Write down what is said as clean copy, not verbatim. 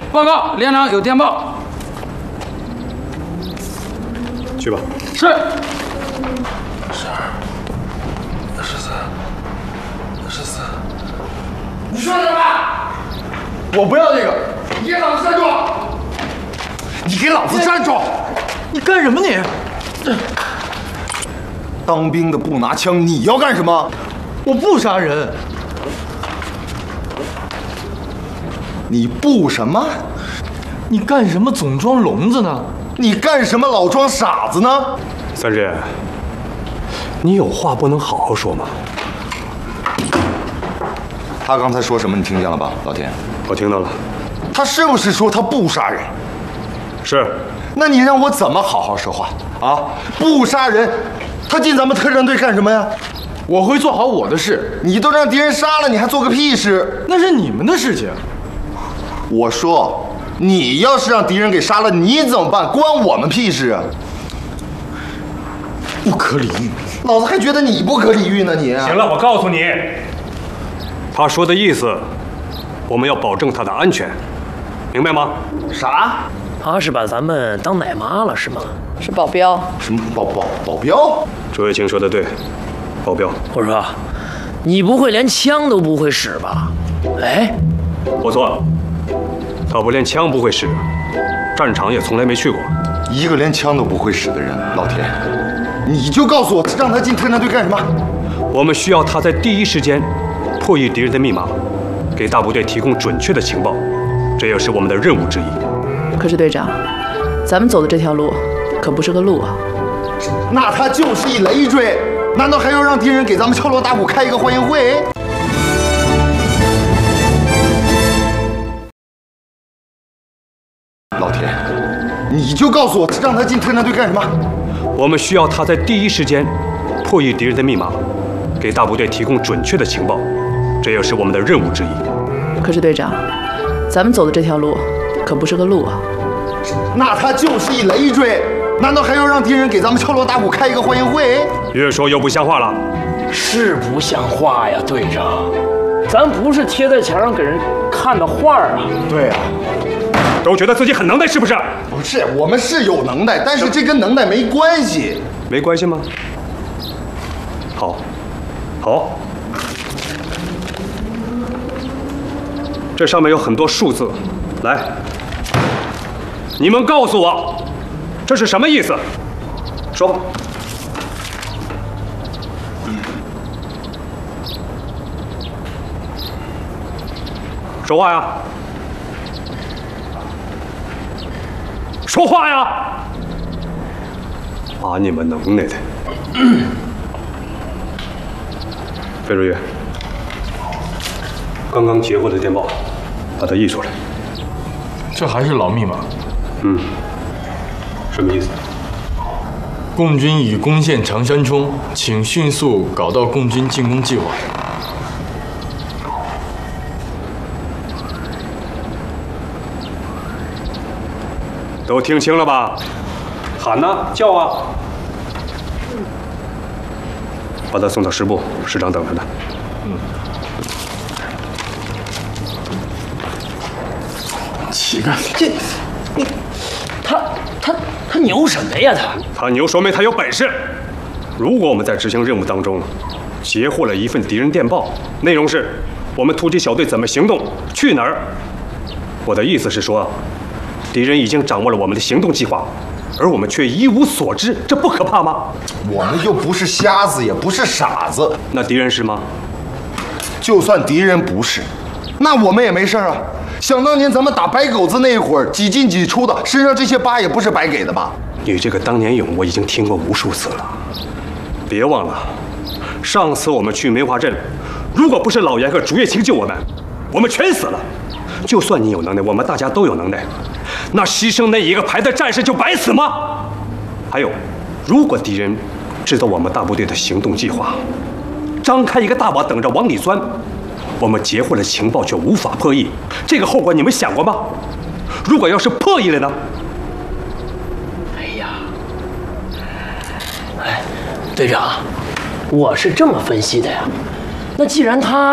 报告连长，有电报。 去吧。 是。 12、13、14。 你说什么？ 我不要这个！ 你给老子站住！ 你给老子站住！ 你干什么你？ 当兵的不拿枪，你要干什么？ 我不杀人。 你不什么？ 你干什么总装聋子呢？ 你干什么老装傻子呢？ 三爷，你有话不能好好说吗？ 他刚才说什么？你听见了吧，老田？ 我听到了。 他是不是说他不杀人？ 是。 那你让我怎么好好说话啊？不杀人，他进咱们特战队干什么呀？ 我会做好我的事。 你都让敌人杀了，你还做个屁事？ 那是你们的事情。 我说，你要是让敌人给杀了，你怎么办？关我们屁事啊！ 不可理喻。 老子还觉得你不可理喻呢，你。 行了，我告诉你，他说的意思，我们要保证他的安全，明白吗？ 啥？ 他是把咱们当奶妈了是吗？ 是保镖。 什么保镖？ 朱月清说的对，保镖。 我说，你不会连枪都不会使吧？哎， 我错了，他不连枪不会使，战场也从来没去过。 一个连枪都不会使的人，老田，你就告诉我，让他进特战队干什么？ 我们需要他在第一时间破译敌人的密码，给大部队提供准确的情报，这也是我们的任务之一。 可是队长，咱们走的这条路可不是个路啊。 那他就是一累赘，难道还要让敌人给咱们敲锣打鼓开一个欢迎会？老田，你就告诉我，让他进特战队干什么？ 我们需要他在第一时间破译敌人的密码，给大部队提供准确的情报，这也是我们的任务之一。 可是队长，咱们走的这条路可不是个路啊。 那他就是一累赘，难道还要让敌人给咱们敲锣打鼓开一个欢迎会？ 越说越不像话了。 是不像话呀，队长，咱不是贴在墙上给人看的画啊。 对啊， 都觉得自己很能耐是不是？ 不是，我们是有能耐，但是这跟能耐没关系。 没关系吗？好，好。这上面有很多数字，来，你们告诉我，这是什么意思？说吧。说话呀！说话呀！把你们能耐的。费如玉，刚刚截获的电报，把它译出来。 这还是老密码。 什么意思？ 共军已攻陷长山冲，请迅速搞到共军进攻计划。 都听清了吧？喊呐，叫啊！把他送到师部，师长等着呢。 乞丐， 他牛什么呀他牛说明他有本事。如果我们在执行任务当中截获了一份敌人电报，内容是我们突击小队怎么行动，去哪儿。我的意思是说，敌人已经掌握了我们的行动计划，而我们却一无所知，这不可怕吗？ 我们又不是瞎子，也不是傻子。 那敌人是吗？ 就算敌人不是，那我们也没事啊。想当年咱们打白狗子那一会儿，几进几出的，身上这些疤也不是白给的吧？ 你这个当年勇，我已经听过无数次了。别忘了，上次我们去梅花镇，如果不是老严和竹叶青救我们，我们全死了。就算你有能耐，我们大家都有能耐，那牺牲那一个排的战士就白死吗？还有，如果敌人知道我们大部队的行动计划，张开一个大网等着往里钻，我们截获了情报却无法破译，这个后果你们想过吗？如果要是破译了呢？ 哎呀，队长，我是这么分析的呀。那既然他